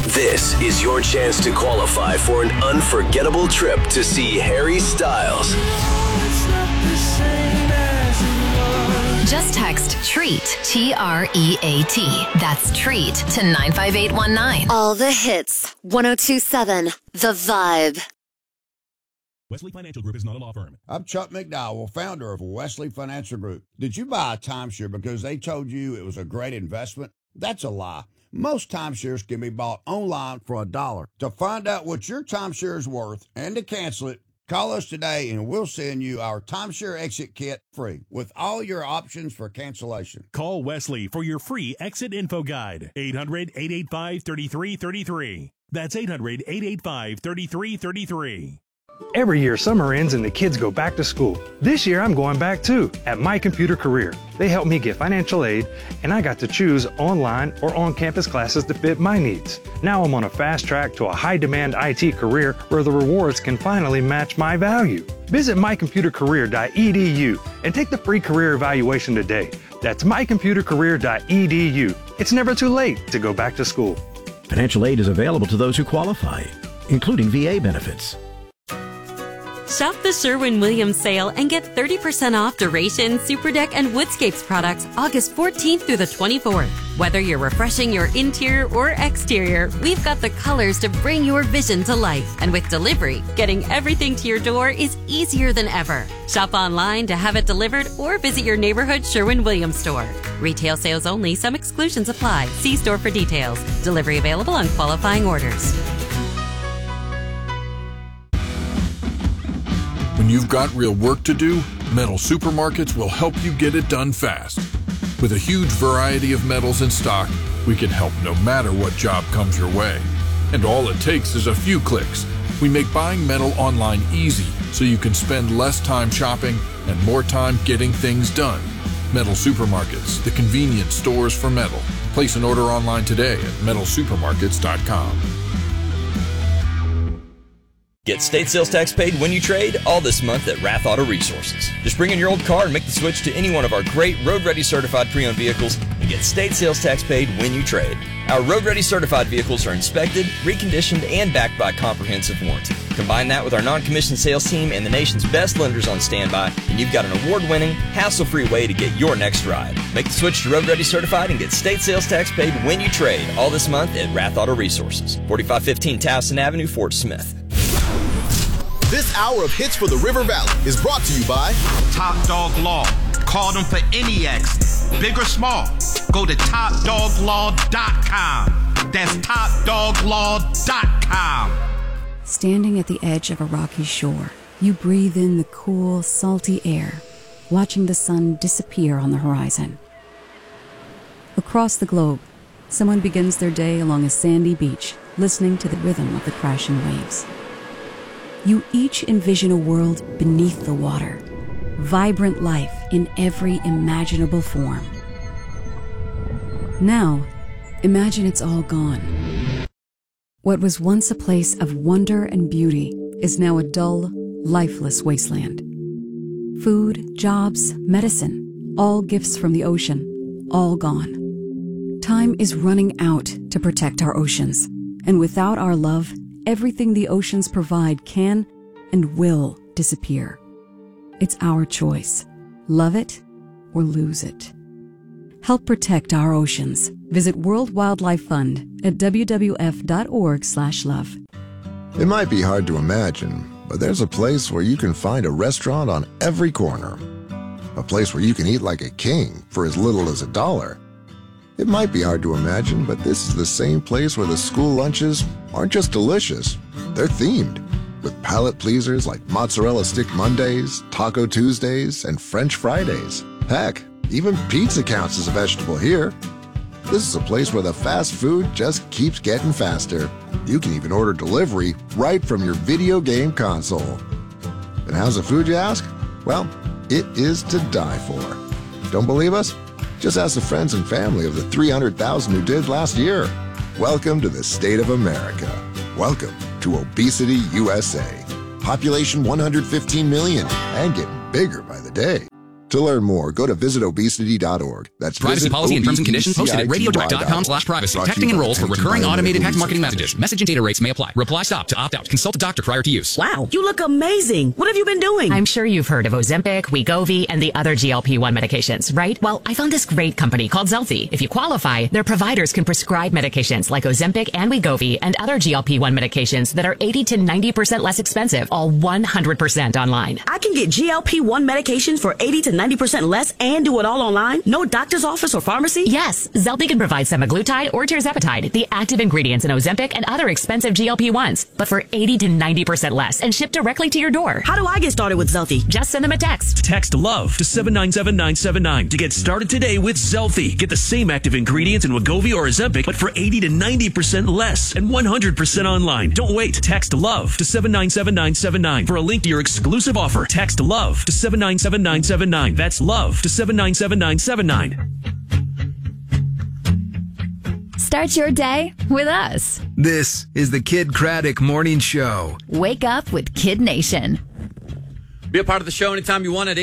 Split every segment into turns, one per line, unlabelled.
This is your chance to qualify for an unforgettable trip to see Harry Styles.
Just text TREAT, T-R-E-A-T. That's TREAT to 95819.
All the hits. 102.7 The Vibe.
Wesley Financial Group is not a law firm.
I'm Chuck McDowell, founder of Wesley Financial Group. Did you buy a timeshare because they told you it was a great investment? That's a lie. Most timeshares can be bought online for $1. To find out what your timeshare is worth and to cancel it, call us today and we'll send you our timeshare exit kit free with all your options for cancellation.
Call Wesley for your free exit info guide. 800-885-3333. That's 800-885-3333.
Every year, summer ends and the kids go back to school. This year, I'm going back too, at My Computer Career. They helped me get financial aid, and I got to choose online or on-campus classes to fit my needs. Now I'm on a fast track to a high-demand IT career where the rewards can finally match my value. Visit mycomputercareer.edu and take the free career evaluation today. That's mycomputercareer.edu. It's never too late to go back to school.
Financial aid is available to those who qualify, including VA benefits.
Shop the Sherwin-Williams sale and get 30% off Duration, Superdek, and Woodscapes products August 14th through the 24th. Whether you're refreshing your interior or exterior, we've got the colors to bring your vision to life. And with delivery, getting everything to your door is easier than ever. Shop online to have it delivered or visit your neighborhood Sherwin-Williams store. Retail sales only. Some exclusions apply. See store for details. Delivery available on qualifying orders.
When you've got real work to do, Metal Supermarkets will help you get it done fast. With a huge variety of metals in stock, we can help no matter what job comes your way. And all it takes is a few clicks. We make buying metal online easy so you can spend less time shopping and more time getting things done. Metal Supermarkets, the convenience stores for metal. Place an order online today at metalsupermarkets.com.
Get state sales tax paid when you trade all this month at Rath Auto Resources. Just bring in your old car and make the switch to any one of our great road-ready certified pre-owned vehicles and get state sales tax paid when you trade. Our road-ready certified vehicles are inspected, reconditioned, and backed by a comprehensive warranty. Combine that with our non-commissioned sales team and the nation's best lenders on standby, and you've got an award-winning, hassle-free way to get your next ride. Make the switch to road-ready certified and get state sales tax paid when you trade all this month at Rath Auto Resources. 4515 Towson Avenue, Fort Smith.
This hour of hits for the River Valley is brought to you by
Top Dog Law. Call them for any accident, big or small. Go to TopDogLaw.com. That's TopDogLaw.com.
Standing at the edge of a rocky shore, you breathe in the cool, salty air, watching the sun disappear on the horizon. Across the globe, someone begins their day along a sandy beach, listening to the rhythm of the crashing waves. You each envision a world beneath the water, vibrant life in every imaginable form. Now, imagine it's all gone. What was once a place of wonder and beauty is now a dull, lifeless wasteland. Food, jobs, medicine, all gifts from the ocean, all gone. Time is running out to protect our oceans, and without our love, everything the oceans provide can and will disappear. It's our choice. Love it or lose it. Help protect our oceans. Visit World Wildlife Fund at wwf.org/love.
It might be hard to imagine, but there's a place where you can find a restaurant on every corner. A place where you can eat like a king for as little as $1. It might be hard to imagine, but this is the same place where the school lunches aren't just delicious, they're themed, with palate pleasers like Mozzarella Stick Mondays, Taco Tuesdays, and French Fridays. Heck, even pizza counts as a vegetable here. This is a place where the fast food just keeps getting faster. You can even order delivery right from your video game console. And how's the food, you ask? Well, it is to die for. Don't believe us? Just ask the friends and family of the 300,000 who did last year. Welcome to the state of America. Welcome to Obesity USA. Population 115 million and getting bigger by the day. To learn more, go to visitobesity.org. That's
Privacy policy and terms and conditions posted at radiodirect.com/privacy. Texting enrolls for recurring automated text marketing messages. Message and data rates may apply. Reply stop to opt out. Consult a doctor prior to use.
Wow, you look amazing. What have you been doing?
I'm sure you've heard of Ozempic, Wegovy, and the other GLP-1 medications, right? Well, I found this great company called Zelfie. If you qualify, their providers can prescribe medications like Ozempic and Wegovy and other GLP-1 medications that are 80 to 90% less expensive, all 100% online.
I can get GLP-1 medications for 80 to 90% less and do it all online? No doctor's office or pharmacy?
Yes, Zelfie can provide semaglutide or tirzepatide, the active ingredients in Ozempic and other expensive GLP-1s, but for 80 to 90% less and shipped directly to your door.
How do I get started with Zelfie?
Just send them a text.
Text LOVE to 797979 to get started today with Zelfie. Get the same active ingredients in Wegovy or Ozempic, but for 80 to 90% less and 100% online. Don't wait. Text LOVE to 797979 for a link to your exclusive offer. Text LOVE to 797979. That's LOVE to 797979.
Start your day with us.
This is the Kid Craddock Morning Show.
Wake up with Kid Nation.
Be a part of the show anytime you want at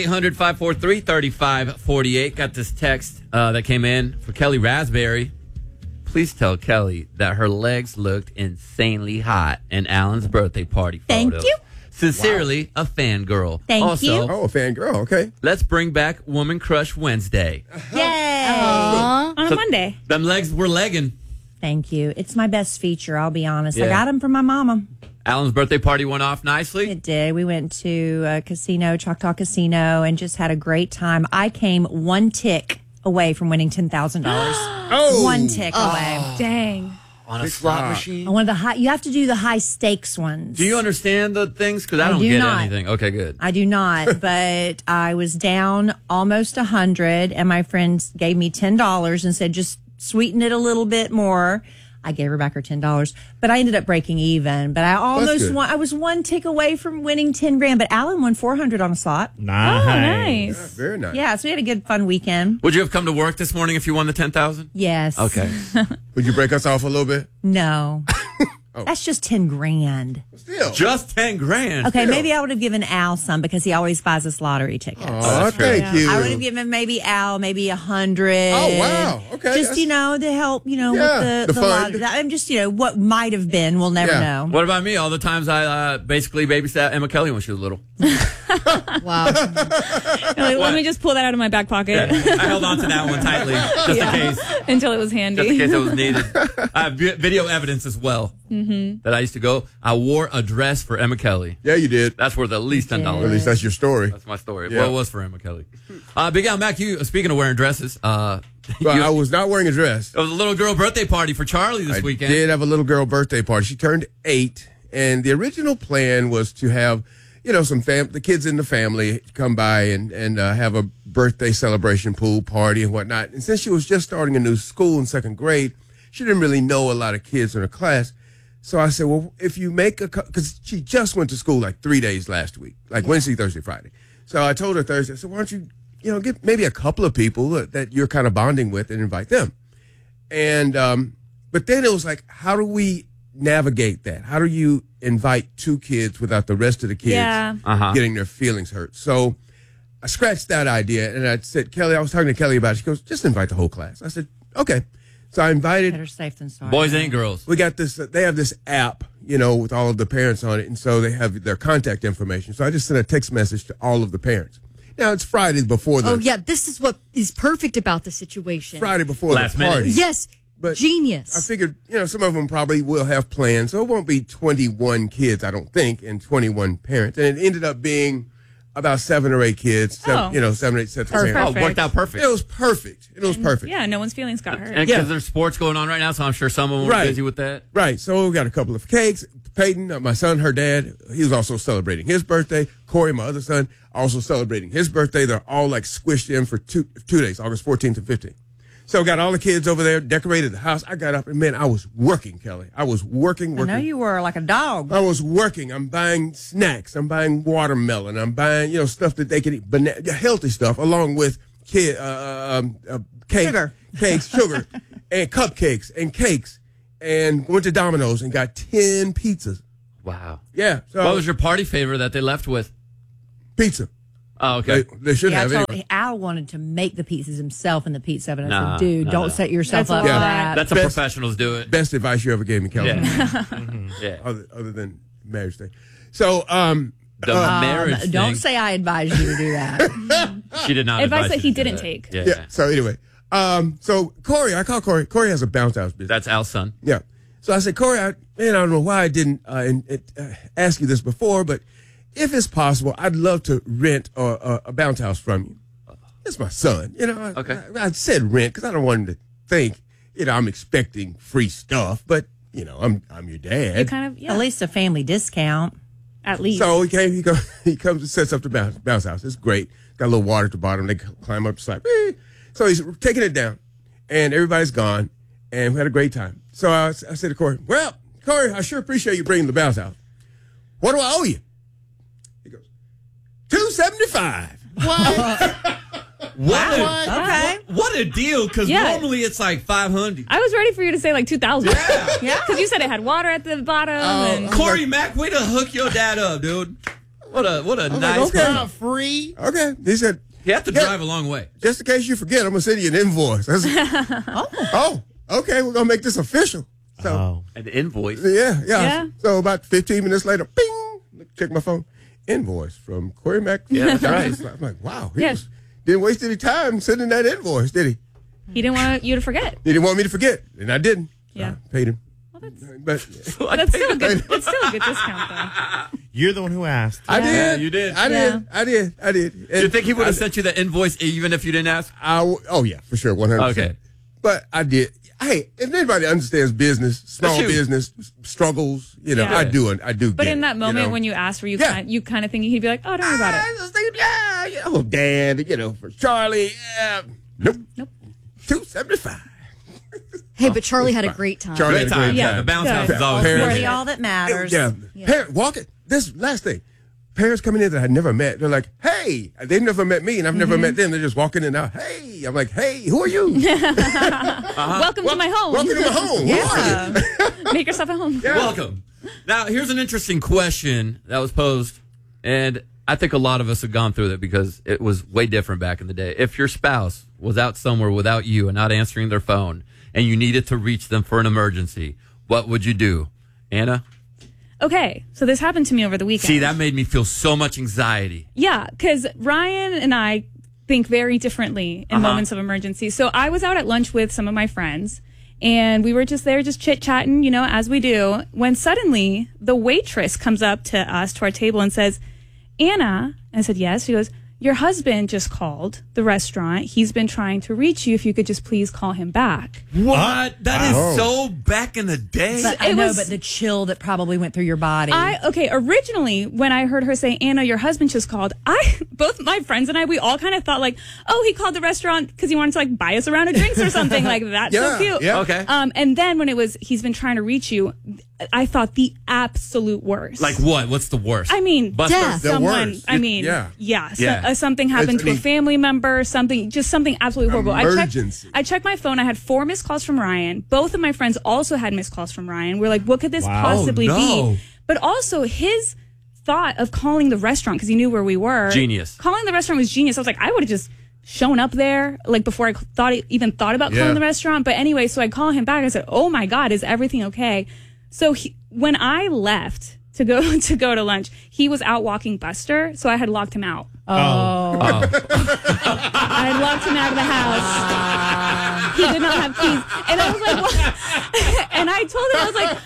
800-543-3548. Got this text that came in for Kelly Raspberry. Please tell Kelly that her legs looked insanely hot in Alan's birthday party photo.
Thank you.
Sincerely, a fangirl.
Thank you.
Oh, a fangirl. Okay.
Let's bring back Woman Crush Wednesday.
Yay! On a Monday.
Them legs were legging.
Thank you. It's my best feature, I'll be honest.
Yeah.
I got them from my mama.
Alan's birthday party went off nicely.
It did. We went to a casino, Choctaw Casino, and just had a great time. I came one tick away from winning $10,000.
Oh!
One tick away.
Dang.
On a slot machine?
One of the high, you have to do the high stakes ones.
Do you understand the things? Because I don't
do
get
not.
anything. Okay, good.
I do not, but I was down almost 100, and my friends gave me $10 and said, just sweeten it a little bit more. I gave her back her $10, but I ended up breaking even. But I almost won. I was one tick away from winning $10,000, but Alan won $400 on a slot.
Nice.
Oh, nice.
Yeah, very nice.
Yeah, so we had a good, fun weekend.
Would you have come to work this morning if you won the $10,000?
Yes.
Okay.
Would you break us off a little bit?
No. That's just $10,000.
Still.
Just $10,000.
Okay,
Still.
maybe I would have given Al some because he always buys us lottery tickets.
Oh, thank you.
I would have given maybe Al maybe 100.
Oh, wow. Okay.
Just, to help,
Yeah,
with the
fun.
lottery. I'm just, what might have been. We'll never know.
What about me? All the times I basically babysat Emma Kelly when she was little.
Wow.
Let me just pull that out of my back pocket.
Yeah. I held on to that one tightly, just in case.
Until it was handy.
Just in case it was needed. I have video evidence as well that I used to go. I wore a dress for Emma Kelly.
Yeah, you did.
That's worth at least $10.
At least that's your story.
That's my story.
Yeah.
Well, it was for Emma Kelly. Big Al Mac, you speaking of wearing dresses,
I was not wearing a dress.
It was a little girl birthday party for Charlie this weekend.
I did have a little girl birthday party. She turned 8, and the original plan was to have, the kids in the family come by and have a birthday celebration pool party and whatnot. And since she was just starting a new school in 2nd grade, she didn't really know a lot of kids in her class. So I said, well, if you make because she just went to school like 3 days last week, like Wednesday, Thursday, Friday. So I told her Thursday, I said, why don't you, get maybe a couple of people that you're kind of bonding with and invite them. And, but then it was like, how do we navigate that? How do you invite 2 kids without the rest of the kids getting their feelings hurt? So I scratched that idea and I said, Kelly, I was talking to Kelly about it. She goes, just invite the whole class. I said, okay. So I invited
Better safe than sorry.
Boys and girls.
We got this. They have this app, with all of the parents on it, and so they have their contact information. So I just sent a text message to all of the parents. Now it's Friday before the.
Oh yeah, this is what is perfect about the situation.
Friday before the party.
Yes, but genius.
I figured, some of them probably will have plans, so it won't be 21 kids, I don't think, and 21 parents, and it ended up being about 7 or 8 kids, 7 or 8 sets of parents.
Oh, it worked out perfect.
It was perfect.
Yeah, no one's feelings got hurt.
And because there's sports going on right now, so I'm sure some of them were busy with that.
Right. So we got a couple of cakes. Peyton, my son, her dad, he was also celebrating his birthday. Corey, my other son, also celebrating his birthday. They're all like squished in for two days, August 14th and 15th. So got all the kids over there, decorated the house. I got up and, man, I was working, Kelly. I was working.
I know you were like a dog.
I was working. I'm buying snacks. I'm buying watermelon. I'm buying, stuff that they can eat, healthy stuff, along with cakes, sugar, and cupcakes and cakes, and went to Domino's and got 10 pizzas.
Wow.
Yeah. So
what was your party favor that they left with?
Pizza.
Oh, okay.
They should have.
Anyway. Al wanted to make the pizzas himself in the pizza oven. I said, dude,
no,
don't set yourself up for that.
That's how professionals do it.
Best advice you ever gave me, Kelly.
Yeah.
Other than marriage day. So,
marriage thing.
Don't say I advised you to do that.
She did not
advice that he
you to do
didn't
that.
take.
Yeah. So anyway, so Corey, I call Corey. Corey has a bounce house business.
That's Al's son.
Yeah. So I said, Corey, I don't know why I didn't ask you this before, but if it's possible, I'd love to rent a bounce house from you. It's my son.
Okay.
I said rent because I don't want him to think, I'm expecting free stuff, but, I'm your dad.
You kind of,
At least a family discount.
At least.
So he comes and sets up the bounce house. It's great. Got a little water at the bottom. They climb up the slide. So he's taking it down, and everybody's gone, and we had a great time. So I said to Corey, well, Corey, I sure appreciate you bringing the bounce house. What do I owe you? He goes, $275.
What a deal, because normally it's like $500.
I was ready for you to say like $2,000. Yeah. Because you said it had water at the bottom. And
Corey Mack, way to hook your dad up, dude. What a nice
okay.
Not free.
Okay. He said,
you have to drive a long way.
Just in case you forget, I'm going to send you an invoice. I said, okay, we're going to make this official. So,
an invoice?
Yeah. So about 15 minutes later, bing, check my phone. Invoice from Corey Mack.
Yeah, that's right.
I'm like, wow. Didn't waste any time sending that invoice, did he?
He didn't want you to forget.
He didn't want me to forget, and I didn't.
Yeah.
I paid him.
That's still a good. It's still a good discount, though.
You're the one who asked.
I did.
Yeah, you did.
I did.
Do you think he would have sent you the invoice even if you didn't ask?
Oh, yeah, for sure, 100%.
Okay.
But I did. Hey, if anybody understands business, small business struggles, I do.
But in that moment when you asked, were you kind of thinking he'd be like, "Oh, don't worry about it."
I was thinking, Dad, for Charlie, nope, $275.
Hey, but Charlie had a great time.
Great time. Yeah, the bounce house is always
That's all that matters.
Parent, walk it. This last thing. Parents coming in that I never met. They're like, hey. They've never met me, and I've never met them. They're just walking in now. Hey. I'm like, hey, who are you?
Welcome to my home.
Welcome to my home. Who are you?
Make yourself at home.
Yeah. Welcome. Now, here's an interesting question that was posed, and I think a lot of us have gone through that because it was way different back in the day. If your spouse was out somewhere without you and not answering their phone, and you needed to reach them for an emergency, what would you do? Anna?
Okay, so this happened to me over the weekend.
See, that made me feel so much anxiety.
Yeah, because Ryan and I think very differently in moments of emergency. So I was out at lunch with some of my friends, and we were just there just chit-chatting, as we do, when suddenly the waitress comes up to us, to our table, and says, Anna, I said, yes. She goes, your husband just called the restaurant. He's been trying to reach you. If you could just please call him back.
What? That is so back in the day.
But but the chill that probably went through your body.
Originally, when I heard her say, Anna, your husband just called, both my friends and I, we all kind of thought like, oh, he called the restaurant because he wanted to like buy us a round of drinks or something like that. So cute.
Yeah. Okay.
And then when it was, he's been trying to reach you, I thought the absolute worst.
Like what? What's the worst?
I mean,
death.
Someone. Something happened to a family member. Something absolutely horrible.
Emergency.
I checked my phone. I had 4 missed calls from Ryan. Both of my friends also had missed calls from Ryan. We're like, what could this possibly be? But also his thought of calling the restaurant because he knew where we were.
Genius.
Calling the restaurant was genius. I was like, I would have just shown up there like before I even thought about calling the restaurant. But anyway, so I call him back. I said, oh my God, is everything okay? So when I left to go to lunch, he was out walking Buster, so I had locked him out. I had locked him out of the house. He did not have keys, and I was like, "What?" And I told him, I was like,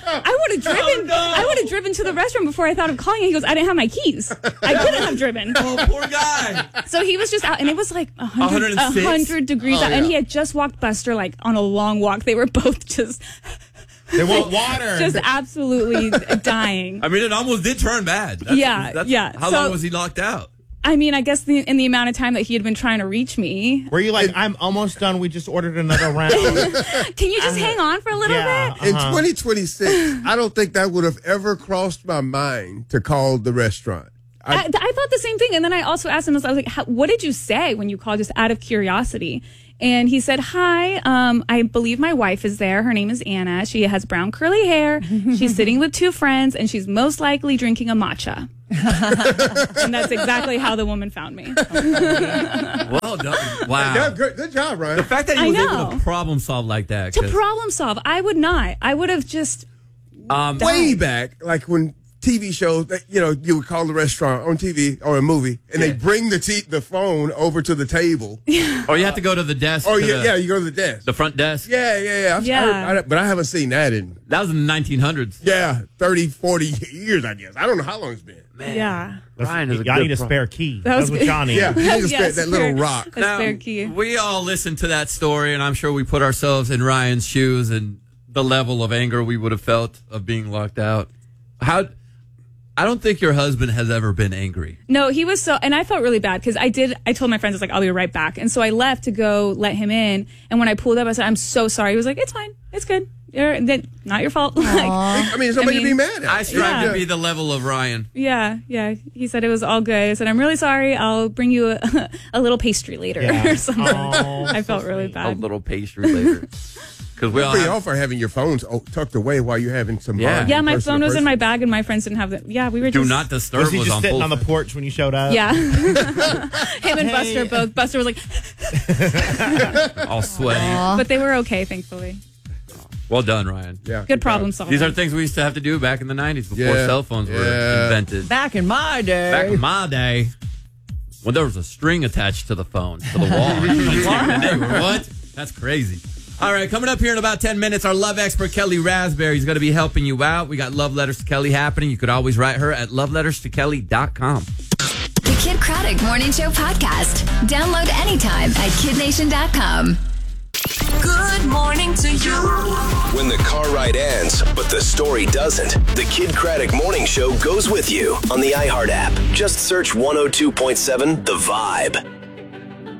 I would have driven to the restaurant before I thought of calling. And he goes, I didn't have my keys. I couldn't have driven.
Oh, poor guy.
So he was just out, and it was like 100 degrees out, and he had just walked Buster like on a long walk. They were both just.
They want water.
Just absolutely dying.
I mean, it almost did turn bad. How long was he locked out?
I mean, I guess in the amount of time that he had been trying to reach me.
Were you like, I'm almost done. We just ordered another round.
Can you just hang on for a little bit?
In 2026, I don't think that would have ever crossed my mind to call the restaurant.
I thought the same thing. And then I also asked him, I was like, what did you say when you called, just out of curiosity? And he said, hi, I believe my wife is there. Her name is Anna. She has brown curly hair. She's sitting with 2 friends, and she's most likely drinking a matcha. And that's exactly how the woman found me.
Well done. Wow.
Yeah, good job, Ryan.
The fact that he
I
was
know.
able to problem solve like that.
To
'cause,
problem solve, I would not. I would have just
way back, like when TV shows, you would call the restaurant on TV or a movie, and they bring the phone over to the table.
or you have to go to the desk.
Oh,
to
you go to the desk.
The front desk.
Yeah. But I haven't seen that in...
That was in the 1900s.
Yeah, 30, 40 years, I guess. I don't know how long it's been.
Man. Yeah.
Ryan is a
y'all
good
need a spare key.
That was
That's what
good.
y'all need.
Yeah, you need that little rock.
A spare key.
We all listened to that story, and I'm sure we put ourselves in Ryan's shoes and the level of anger we would have felt of being locked out. I don't think your husband has ever been angry.
No, he was and I felt really bad because I told my friends, I was like, I'll be right back. And so I left to go let him in. And when I pulled up, I said, I'm so sorry. He was like, it's fine. It's good. Not your fault.
Somebody to be mad at.
I strive to be the level of Ryan.
Yeah. He said it was all good. I said, I'm really sorry. I'll bring you a little pastry later or something. I felt really bad.
A little pastry later. Because we all
pretty off for having your phones tucked away while you're having some.
Yeah, my phone was in my bag and my friends didn't have it. Yeah, we were
Do
just.
not disturb.
Was he just
on
sitting
full
on the porch when you showed up?
Yeah. Him and Buster both. Buster was like.
all sweaty.
But they were okay, thankfully.
Well done, Ryan.
Yeah.
Good problem solving.
These are things we used to have to do back in the 90s before cell phones were invented.
Back in my day.
When there was a string attached to the phone, to the wall. What? That's crazy. All right, coming up here in about 10 minutes, our love expert, Kelly Raspberry, is going to be helping you out. We got Love Letters to Kelly happening. You could always write her at loveletterstokelly.com.
The Kid Craddock Morning Show podcast. Download anytime at kidnation.com.
Good morning to you.
When the car ride ends, but the story doesn't, the Kid Craddock Morning Show goes with you on the iHeart app. Just search 102.7 The Vibe.